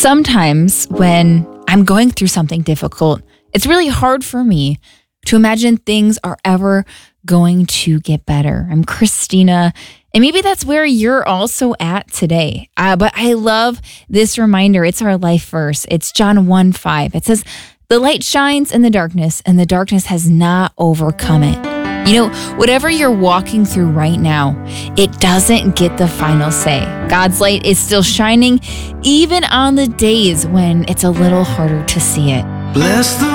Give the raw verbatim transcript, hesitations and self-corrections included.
Sometimes when I'm going through something difficult, it's really hard for me to imagine things are ever going to get better. I'm Christina, and maybe that's where you're also at today. Uh, but I love this reminder. It's our life verse. It's John one five. It says, "The light shines in the darkness, and the darkness has not overcome it." You know, whatever you're walking through right now, it doesn't get the final say. God's light is still shining, even on the days when it's a little harder to see it. Bless the